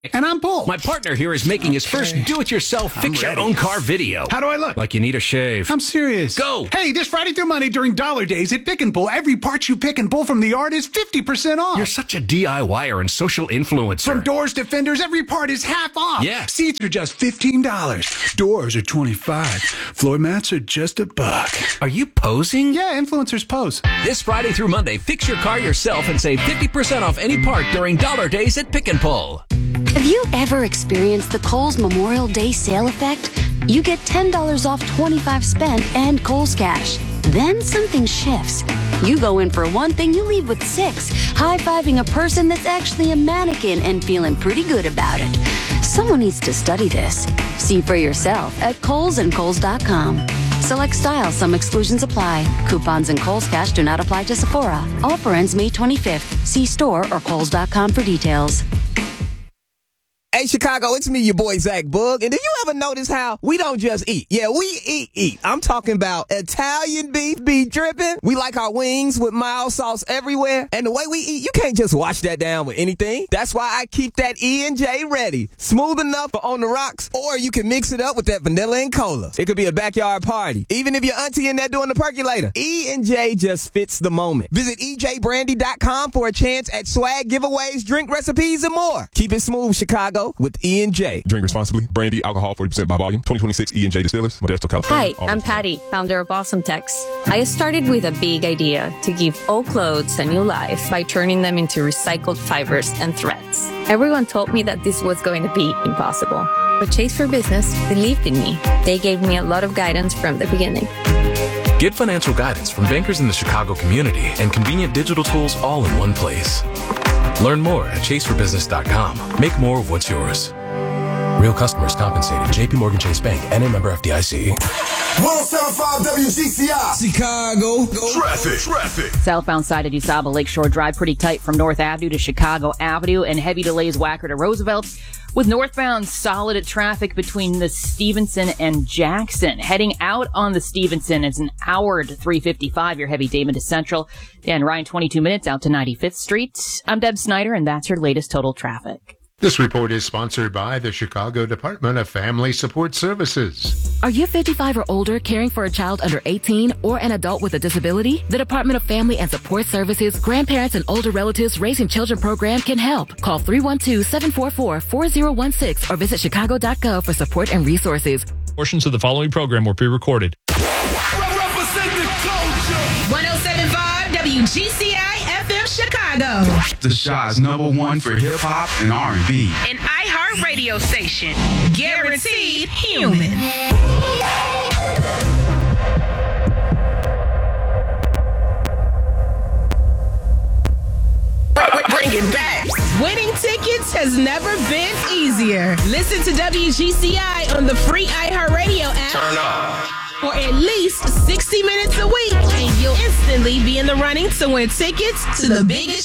And I'm Paul. My partner here is making his first do-it-yourself fix-your-own-car video. How do I look? Like you need a shave. I'm serious. Go! Hey, this Friday through Monday during Dollar Days at Pick and Pull, every part you pick and pull from the yard is 50% off. You're such a DIYer and social influencer. From doors to fenders, every part is half off. Yeah. Seats are just $15. Doors are $25. Floor mats are just $1. Are you posing? Yeah, influencers pose. This Friday through Monday, fix your car yourself and save 50% off any part during Dollar Days at Pick and Pull. Have you ever experienced the Kohl's Memorial Day sale effect? You get $10 off 25 spent and Kohl's Cash. Then something shifts. You go in for one thing, you leave with 6, high-fiving a person that's actually a mannequin and feeling pretty good about it. Someone needs to study this. See for yourself at Kohl's and Kohl's.com. Select styles, some exclusions apply. Coupons and Kohl's Cash do not apply to Sephora. Offer ends May 25th. See store or Kohl's.com for details. Hey, Chicago, it's me, your boy, Zach Boog. And do you ever notice how we don't just eat? Yeah, we eat. I'm talking about Italian beef dripping. We like our wings with mild sauce everywhere. And the way we eat, you can't just wash that down with anything. That's why I keep that E&J ready. Smooth enough for on the rocks, or you can mix it up with that vanilla and cola. It could be a backyard party. Even if your auntie in there doing the percolator. E&J just fits the moment. Visit EJBrandy.com for a chance at swag giveaways, drink recipes, and more. Keep it smooth, Chicago, with E&J. Drink responsibly. Brandy, alcohol, 40% by volume. 2026 E&J Distillers, Modesto, California. Hi, I'm Patty, founder of Awesome Tex. I started with a big idea to give old clothes a new life by turning them into recycled fibers and threads. Everyone told me that this was going to be impossible. But Chase for Business believed in me. They gave me a lot of guidance from the beginning. Get financial guidance from bankers in the Chicago community and convenient digital tools all in one place. Learn more at chaseforbusiness.com. Make more of what's yours. Real customers compensated. JP Morgan Chase Bank, and a member FDIC. 107.5 WGCI. Chicago. Traffic. Southbound side of DuSable Lakeshore Drive pretty tight from North Avenue to Chicago Avenue, and heavy delays Wacker to Roosevelt, with northbound solid traffic between the Stevenson and Jackson. Heading out on the Stevenson, it's an hour to 355. Your heavy Damon to Central. Dan Ryan, 22 minutes out to 95th Street. I'm Deb Snyder, and that's your latest total traffic. This report is sponsored by the Chicago Department of Family Support Services. Are you 55 or older, caring for a child under 18 or an adult with a disability? The Department of Family and Support Services Grandparents and Older Relatives Raising Children program can help. Call 312-744-4016 or visit chicago.gov for support and resources. Portions of the following program were pre-recorded. 107.5 WGCI FM Chicago. The Shaw's #1 for hip-hop and R&B. An iHeart radio station. Guaranteed human. Bring it back. Winning tickets has never been easier. Listen to WGCI on the free iHeartRadio app. Turn up. For at least 60 minutes a week, and you'll instantly be in the running to win tickets to the biggest